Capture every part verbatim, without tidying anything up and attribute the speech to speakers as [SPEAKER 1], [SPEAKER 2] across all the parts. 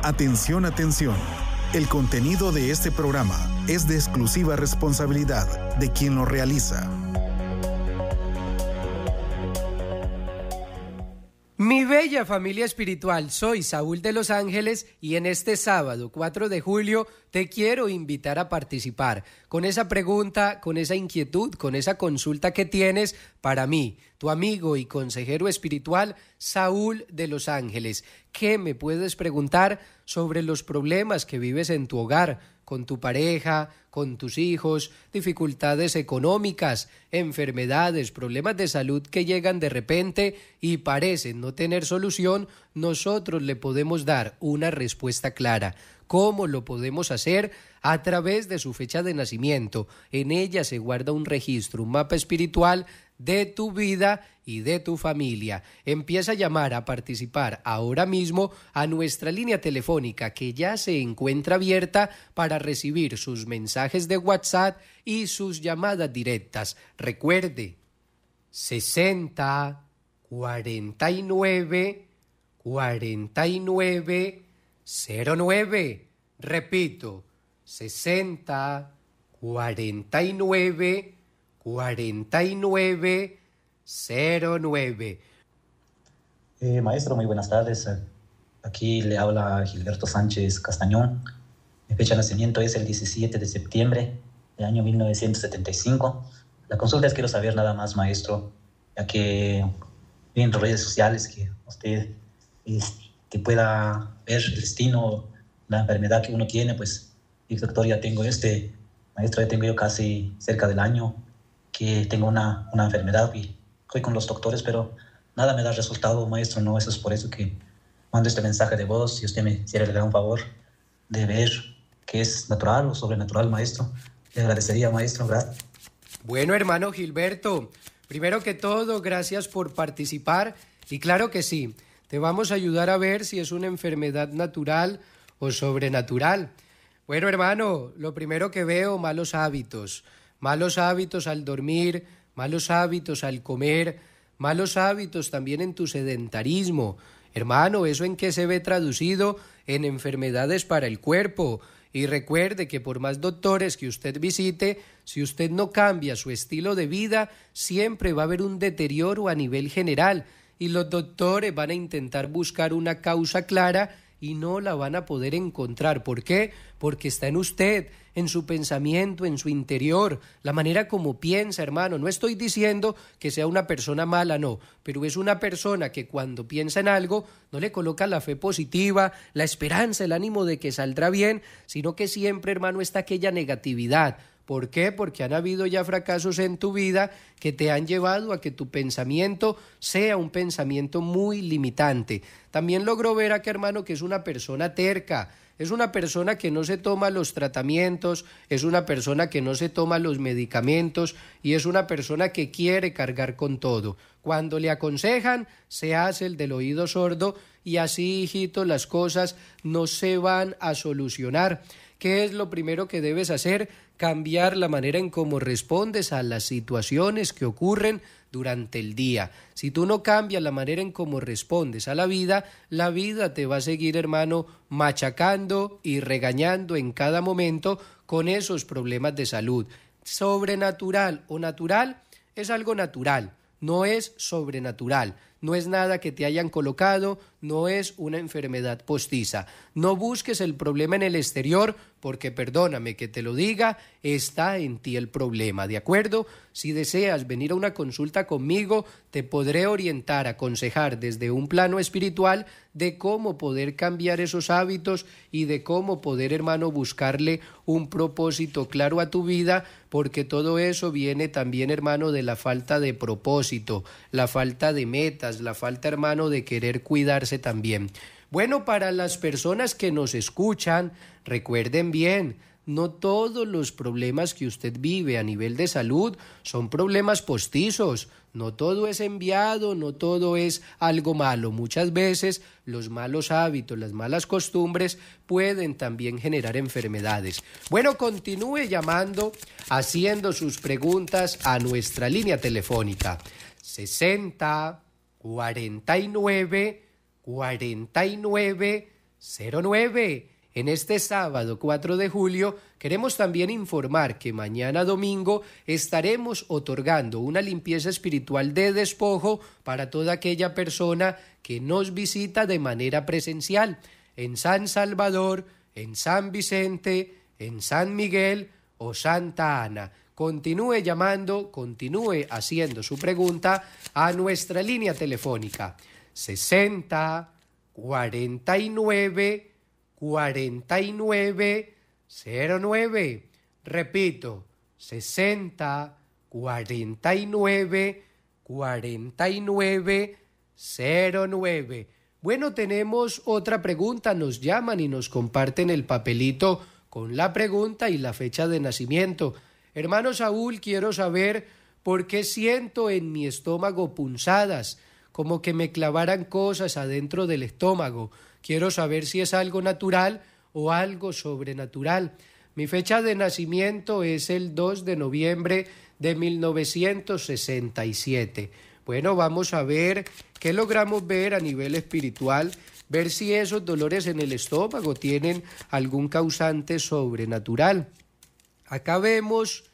[SPEAKER 1] Atención, atención. El contenido de este programa es de exclusiva responsabilidad de quien lo realiza.
[SPEAKER 2] Mi bella familia espiritual, soy Saúl de Los Ángeles y en este sábado cuatro de julio te quiero invitar a participar con esa pregunta, con esa inquietud, con esa consulta que tienes para mí, tu amigo y consejero espiritual Saúl de Los Ángeles. ¿Qué me puedes preguntar sobre los problemas que vives en tu hogar, con tu pareja, con tus hijos, dificultades económicas, enfermedades, problemas de salud que llegan de repente y parecen no tener solución? Nosotros le podemos dar una respuesta clara. ¿Cómo lo podemos hacer? A través de su fecha de nacimiento. En ella se guarda un registro, un mapa espiritual de tu vida y de tu familia. Empieza a llamar, a participar ahora mismo a nuestra línea telefónica que ya se encuentra abierta para recibir sus mensajes de WhatsApp y sus llamadas directas. Recuerde, sesenta, cuarenta y nueve, cuarenta y nueve, cero nueve. Repito, sesenta, cuarenta y nueve, cuarenta y nueve, cero nueve.
[SPEAKER 3] Eh, maestro, muy buenas tardes. Aquí le habla Gilberto Sánchez Castañón. Mi fecha de nacimiento es el diecisiete de septiembre del año mil novecientos setenta y cinco. La consulta es quiero saber nada más, maestro, ya que vi en redes sociales que usted es, que pueda ver el destino, la enfermedad que uno tiene. Pues, y doctor, ya tengo este, maestro, ya tengo yo casi cerca del año que tengo una, una enfermedad y estoy con los doctores, pero nada me da resultado, maestro. No, eso es por eso que mando este mensaje de voz. Si usted me hiciera el gran favor de ver qué es natural o sobrenatural, maestro, le agradecería, maestro. Gracias.
[SPEAKER 2] Bueno, hermano Gilberto, primero que todo, gracias por participar y claro que sí, te vamos a ayudar a ver si es una enfermedad natural o sobrenatural. Bueno, hermano, lo primero que veo, malos hábitos. Malos hábitos al dormir, malos hábitos al comer, malos hábitos también en tu sedentarismo. Hermano, ¿eso en qué se ve traducido? En enfermedades para el cuerpo. Y recuerde que por más doctores que usted visite, si usted no cambia su estilo de vida, siempre va a haber un deterioro a nivel general. Y los doctores van a intentar buscar una causa clara y no la van a poder encontrar. ¿Por qué? Porque está en usted, en su pensamiento, en su interior, la manera como piensa, hermano. No estoy diciendo que sea una persona mala, no, pero es una persona que cuando piensa en algo no le coloca la fe positiva, la esperanza, el ánimo de que saldrá bien, sino que siempre, hermano, está aquella negatividad. ¿Por qué? Porque han habido ya fracasos en tu vida que te han llevado a que tu pensamiento sea un pensamiento muy limitante. También logro ver aquí, hermano, que es una persona terca, es una persona que no se toma los tratamientos, es una persona que no se toma los medicamentos y es una persona que quiere cargar con todo. Cuando le aconsejan, se hace el del oído sordo y así, hijito, las cosas no se van a solucionar. ¿Qué es lo primero que debes hacer? Cambiar la manera en cómo respondes a las situaciones que ocurren durante el día. Si tú no cambias la manera en cómo respondes a la vida, la vida te va a seguir, hermano, machacando y regañando en cada momento con esos problemas de salud. Sobrenatural o natural es algo natural, no es sobrenatural. No es nada que te hayan colocado, no es una enfermedad postiza. No busques el problema en el exterior porque, perdóname que te lo diga, está en ti el problema, ¿de acuerdo? Si deseas venir a una consulta conmigo, te podré orientar, aconsejar desde un plano espiritual de cómo poder cambiar esos hábitos y de cómo poder, hermano, buscarle un propósito claro a tu vida, porque todo eso viene también, hermano, de la falta de propósito, la falta de metas, la falta, hermano, de querer cuidarse también. Bueno, para las personas que nos escuchan, recuerden bien, no todos los problemas que usted vive a nivel de salud son problemas postizos, no todo es enviado, no todo es algo malo. Muchas veces los malos hábitos, las malas costumbres pueden también generar enfermedades. Bueno, continúe llamando, haciendo sus preguntas a nuestra línea telefónica sesenta, cuarenta y nueve, cuarenta y nueve, cero nueve. En este sábado cuatro de julio queremos también informar que mañana domingo estaremos otorgando una limpieza espiritual de despojo para toda aquella persona que nos visita de manera presencial en San Salvador, en San Vicente, en San Miguel o Santa Ana. Continúe llamando, continúe haciendo su pregunta a nuestra línea telefónica sesenta, cuarenta y nueve, cuarenta y nueve, cero nueve. Repito, sesenta, cuarenta y nueve, cuarenta y nueve, cero nueve. Bueno, tenemos otra pregunta, nos llaman y nos comparten el papelito con la pregunta y la fecha de nacimiento. Hermano Saúl, quiero saber por qué siento en mi estómago punzadas, como que me clavaran cosas adentro del estómago. Quiero saber si es algo natural o algo sobrenatural. Mi fecha de nacimiento es el dos de noviembre de mil novecientos sesenta y siete. Bueno, vamos a ver qué logramos ver a nivel espiritual, ver si esos dolores en el estómago tienen algún causante sobrenatural. Acá vemos,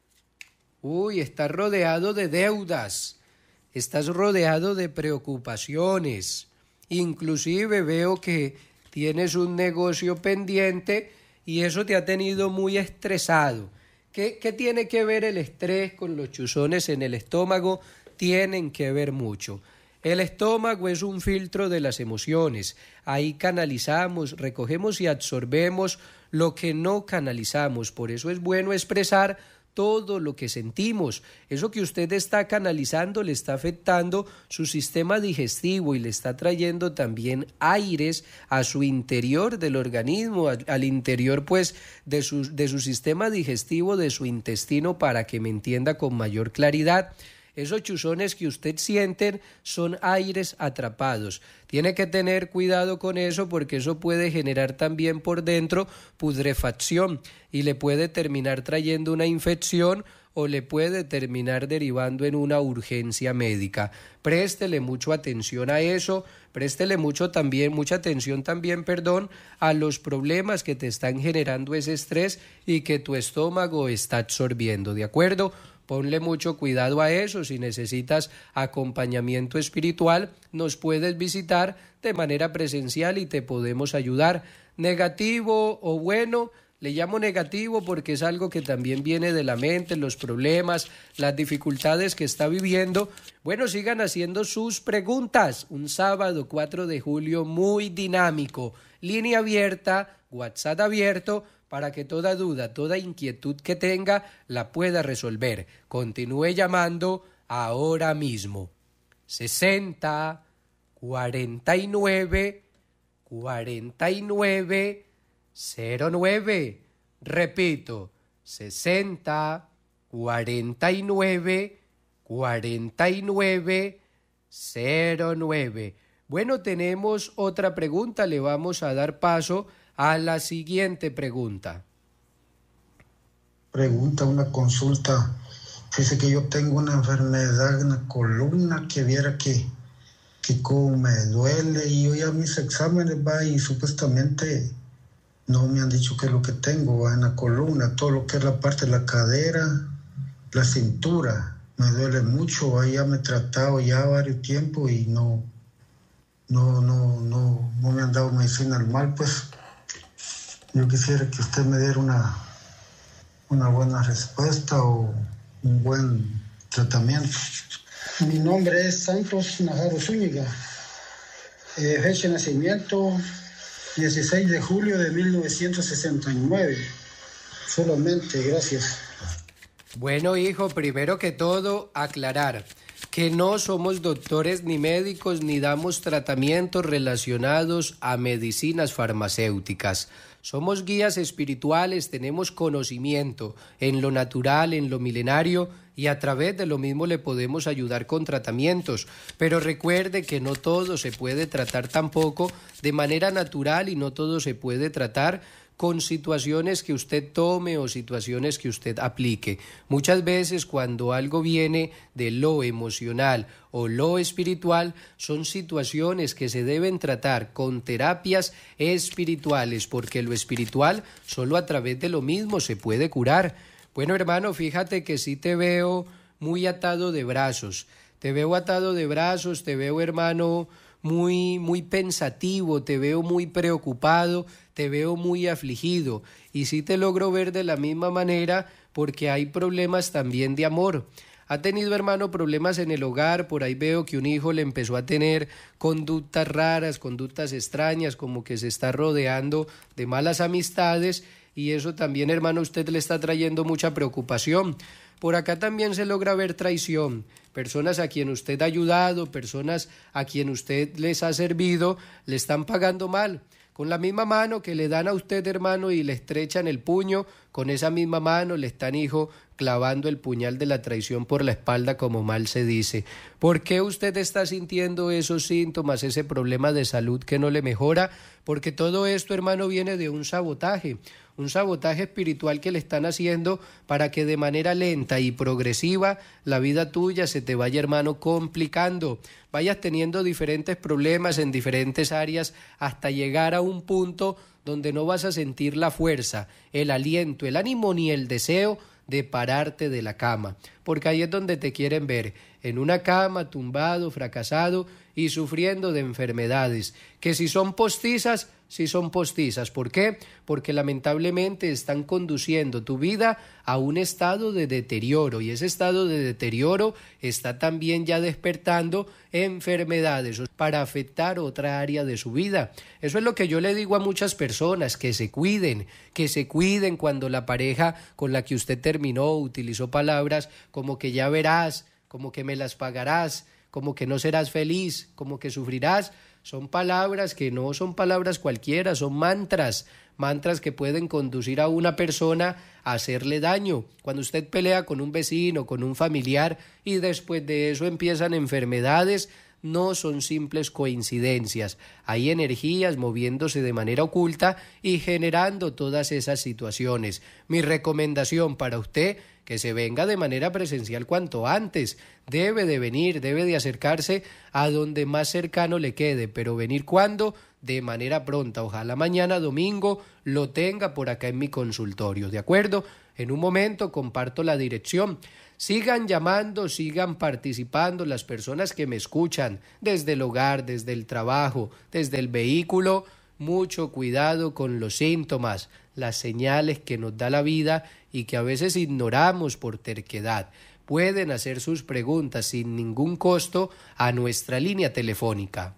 [SPEAKER 2] uy, estás rodeado de deudas, estás rodeado de preocupaciones, inclusive veo que tienes un negocio pendiente y eso te ha tenido muy estresado. ¿Qué, qué tiene que ver el estrés con los chuzones en el estómago? Tienen que ver mucho. El estómago es un filtro de las emociones. Ahí canalizamos, recogemos y absorbemos lo que no canalizamos. Por eso es bueno expresar todo lo que sentimos. Eso que usted está canalizando le está afectando su sistema digestivo y le está trayendo también aires a su interior del organismo, a, al interior pues de su, de su sistema digestivo, de su intestino, para que me entienda con mayor claridad. Esos chuzones que usted siente son aires atrapados. Tiene que tener cuidado con eso porque eso puede generar también por dentro putrefacción y le puede terminar trayendo una infección o le puede terminar derivando en una urgencia médica. Préstele mucho atención a eso, préstele mucho también, mucha atención también, perdón, a los problemas que te están generando ese estrés y que tu estómago está absorbiendo, ¿de acuerdo? Ponle mucho cuidado a eso. Si necesitas acompañamiento espiritual, nos puedes visitar de manera presencial y te podemos ayudar. Negativo o bueno, le llamo negativo porque es algo que también viene de la mente, los problemas, las dificultades que está viviendo. Bueno, sigan haciendo sus preguntas. Un sábado cuatro de julio muy dinámico. Línea abierta, WhatsApp abierto, para que toda duda, toda inquietud que tenga la pueda resolver. Continúe llamando ahora mismo. sesenta, cuarenta y nueve, cuarenta y nueve, cero nueve. Repito, sesenta, cuarenta y nueve, cuarenta y nueve, cero nueve. Bueno, tenemos otra pregunta, le vamos a dar paso a la siguiente pregunta.
[SPEAKER 4] Pregunta, una consulta. Dice que yo tengo una enfermedad en la columna, que viera que, que como me duele, y yo ya mis exámenes va y supuestamente no me han dicho qué es lo que tengo, va en la columna, todo lo que es la parte de la cadera, la cintura, me duele mucho, va, ya me he tratado ya varios tiempos y no, no, no, no, no me han dado medicina al mal, pues. Yo quisiera que usted me diera una, una buena respuesta o un buen tratamiento.
[SPEAKER 5] Mi nombre es Santos Najarro Zúñiga. Eh, fecha de nacimiento dieciséis de julio de mil novecientos sesenta y nueve. Solamente, gracias.
[SPEAKER 2] Bueno, hijo, primero que todo, aclarar que no somos doctores ni médicos ni damos tratamientos relacionados a medicinas farmacéuticas. Somos guías espirituales, tenemos conocimiento en lo natural, en lo milenario, y a través de lo mismo le podemos ayudar con tratamientos. Pero recuerde que no todo se puede tratar tampoco de manera natural y no todo se puede tratar con situaciones que usted tome o situaciones que usted aplique. Muchas veces cuando algo viene de lo emocional o lo espiritual, son situaciones que se deben tratar con terapias espirituales, porque lo espiritual solo a través de lo mismo se puede curar. Bueno, hermano, fíjate que sí te veo muy atado de brazos, te veo atado de brazos, te veo, hermano, muy, muy pensativo, te veo muy preocupado, te veo muy afligido, y sí te logro ver de la misma manera porque hay problemas también de amor. Ha tenido, hermano, problemas en el hogar, por ahí veo que un hijo le empezó a tener conductas raras, conductas extrañas, como que se está rodeando de malas amistades, y eso también, hermano, a usted le está trayendo mucha preocupación. Por acá también se logra ver traición, personas a quien usted ha ayudado, personas a quien usted les ha servido, le están pagando mal. Con la misma mano que le dan a usted, hermano, y le estrechan el puño, con esa misma mano le están, hijo, clavando el puñal de la traición por la espalda, como mal se dice. ¿Por qué usted está sintiendo esos síntomas, ese problema de salud que no le mejora? Porque todo esto, hermano, viene de un sabotaje, un sabotaje espiritual que le están haciendo para que de manera lenta y progresiva la vida tuya se te vaya, hermano, complicando, vayas teniendo diferentes problemas en diferentes áreas hasta llegar a un punto donde no vas a sentir la fuerza, el aliento, el ánimo ni el deseo de pararte de la cama, porque ahí es donde te quieren ver, en una cama, tumbado, fracasado y sufriendo de enfermedades, que si son postizas, si son postizas. ¿Por qué? Porque lamentablemente están conduciendo tu vida a un estado de deterioro, y ese estado de deterioro está también ya despertando enfermedades para afectar otra área de su vida. Eso es lo que yo le digo a muchas personas, que se cuiden, que se cuiden cuando la pareja con la que usted terminó utilizó palabras como que ya verás, como que me las pagarás, como que no serás feliz, como que sufrirás. Son palabras que no son palabras cualquiera, son mantras, mantras que pueden conducir a una persona a hacerle daño. Cuando usted pelea con un vecino, con un familiar, y después de eso empiezan enfermedades, no son simples coincidencias. Hay energías moviéndose de manera oculta y generando todas esas situaciones. Mi recomendación para usted, que se venga de manera presencial cuanto antes. Debe de venir, debe de acercarse a donde más cercano le quede, pero venir ¿cuándo? De manera pronta. Ojalá mañana domingo lo tenga por acá en mi consultorio, ¿de acuerdo? En un momento comparto la dirección. Sigan llamando, sigan participando las personas que me escuchan desde el hogar, desde el trabajo, desde el vehículo. Mucho cuidado con los síntomas, las señales que nos da la vida y que a veces ignoramos por terquedad. Pueden hacer sus preguntas sin ningún costo a nuestra línea telefónica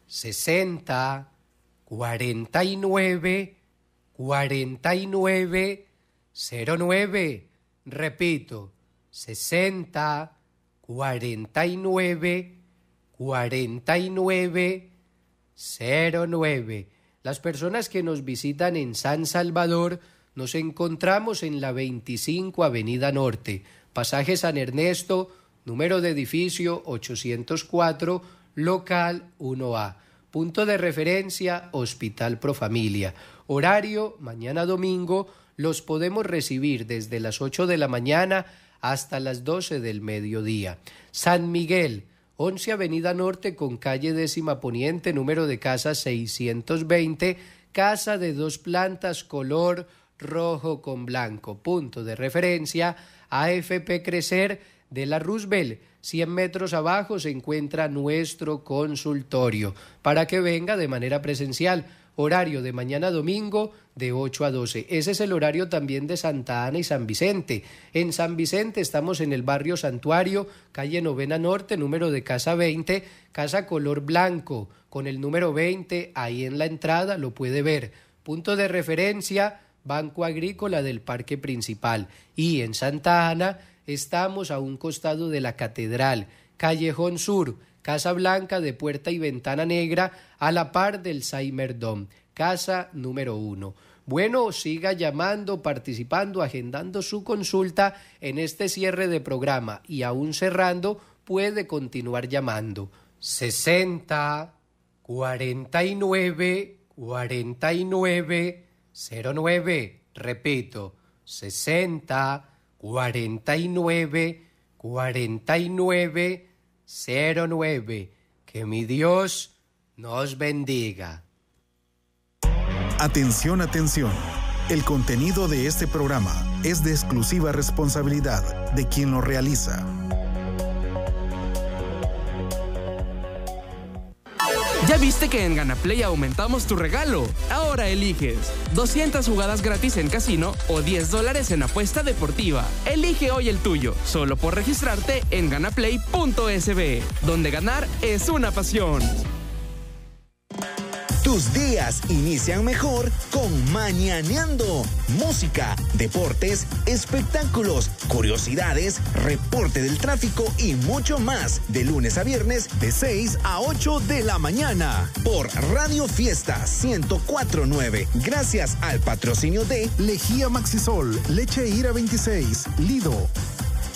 [SPEAKER 2] sesenta, cuarenta y nueve, cuarenta y nueve, cero nueve. Repito, sesenta, cuarenta y nueve, cuarenta y nueve, cero nueve. Las personas que nos visitan en San Salvador, nos encontramos en la veinticinco Avenida Norte, pasaje San Ernesto, número de edificio ochocientos cuatro, local uno A. Punto de referencia, Hospital Profamilia. Horario, mañana domingo, los podemos recibir desde las ocho de la mañana hasta las doce del mediodía. San Miguel, once Avenida Norte con calle décima poniente, número de casa seiscientos veinte, casa de dos plantas, color rojo con blanco. Punto de referencia, A F P Crecer de la Roosevelt. cien metros abajo se encuentra nuestro consultorio para que venga de manera presencial. Horario de mañana domingo de ocho a doce. Ese es el horario también de Santa Ana y San Vicente. En San Vicente estamos en el barrio Santuario, calle Novena Norte, número de casa veinte, casa color blanco, con el número veinte, ahí en la entrada lo puede ver. Punto de referencia, Banco Agrícola del Parque Principal. Y en Santa Ana estamos a un costado de la Catedral, Callejón Sur, Casa Blanca de puerta y ventana negra, a la par del Saimerdom, casa número uno. Bueno, siga llamando, participando, agendando su consulta en este cierre de programa, y aún cerrando puede continuar llamando. sesenta, cuarenta y nueve, cuarenta y nueve, cero nueve, repito, sesenta, cuarenta y nueve, cuarenta y nueve, cero nueve. Que mi Dios nos bendiga.
[SPEAKER 1] Atención, atención. El contenido de este programa es de exclusiva responsabilidad de quien lo realiza.
[SPEAKER 6] ¿Ya viste que en GanaPlay aumentamos tu regalo? Ahora eliges doscientas jugadas gratis en casino o diez dólares en apuesta deportiva. Elige hoy el tuyo, solo por registrarte en ganaplay punto es be, donde ganar es una pasión.
[SPEAKER 7] Tus días inician mejor con Mañaneando. Música, deportes, espectáculos, curiosidades, reporte del tráfico y mucho más. De lunes a viernes, de seis a ocho de la mañana. Por Radio Fiesta ciento cuatro punto nueve. Gracias al patrocinio de
[SPEAKER 1] Lejía Maxisol, Leche Ira veintiséis, Lido,